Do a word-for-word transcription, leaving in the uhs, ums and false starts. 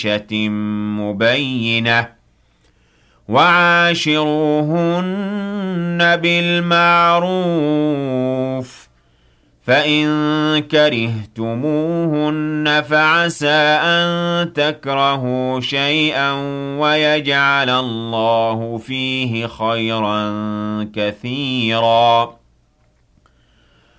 مبينة وعاشروهن بالمعروف فإن كرهتموهن فعسى أن تكرهوا شيئا ويجعل الله فيه خيرا كثيرا